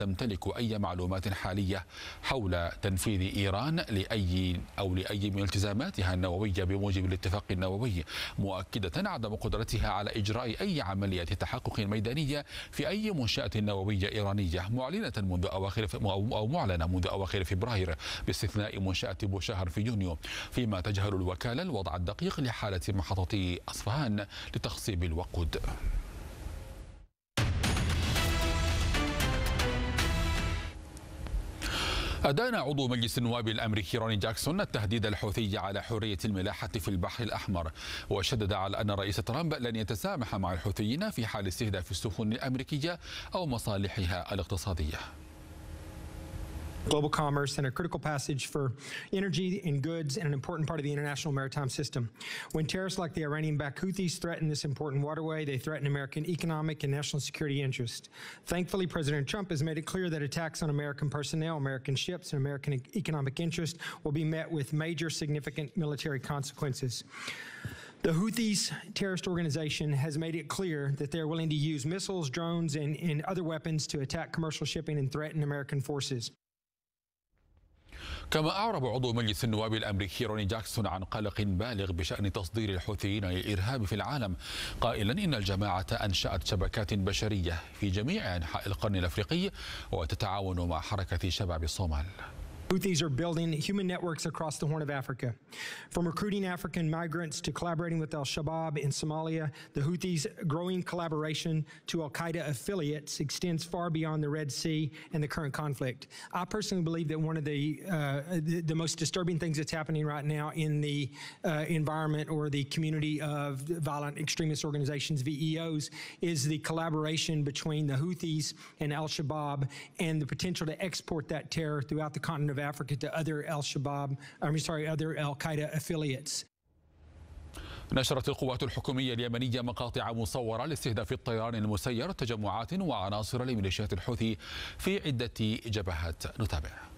تمتلك أي معلومات حالية حول تنفيذ إيران لأي من التزاماتها النووية بموجب الاتفاق النووي، مؤكدة عدم قدرتها على إجراء أي عملية تحقق ميدانية في أي منشأة نووية إيرانية، معلنة منذ أواخر فبراير باستثناء منشأة بوشهر في يونيو، فيما تجهل الوكالة الوضع الدقيق لحالة محطة أصفهان لتخصيب الوقود. أدان عضو مجلس النواب الأمريكي روني جاكسون التهديد الحوثي على حرية الملاحة في البحر الأحمر، وشدد على أن الرئيس ترامب لن يتسامح مع الحوثيين في حال استهداف السفن الأمريكية أو مصالحها الاقتصادية. Global commerce and a critical passage for energy and goods and an important part of the international maritime system. When terrorists like the Iranian-backed Houthis threaten this important waterway, they threaten American economic and national security interests. Thankfully, President Trump has made it clear that attacks on American personnel, American ships, and American economic interests will be met with major significant military consequences. The Houthis terrorist organization has made it clear that they're willing to use missiles, drones, and other weapons to attack commercial shipping and threaten American forces. كما أعرب عضو مجلس النواب الأمريكي روني جاكسون عن قلق بالغ بشأن تصدير الحوثيين للإرهاب في العالم، قائلا إن الجماعة أنشأت شبكات بشرية في جميع أنحاء القرن الأفريقي وتتعاون مع حركة شباب الصومال. Houthis are building human networks across the Horn of Africa. From recruiting African migrants to collaborating with al-Shabaab in Somalia, the Houthis' growing collaboration to al-Qaeda affiliates extends far beyond the Red Sea and the current conflict. I personally believe that one of the most disturbing things that's happening right now in the environment or the community of violent extremist organizations, VEOs, is the collaboration between the Houthis and al-Shabaab and the potential to export that terror throughout the continent of Africa to other other al-Qaeda affiliates. نشرت القوات الحكومية اليمنية مقاطع مصورة لاستهداف الطيران المسير تجمعات وعناصر لميليشيات الحوثي في عدة جبهات. نتابع.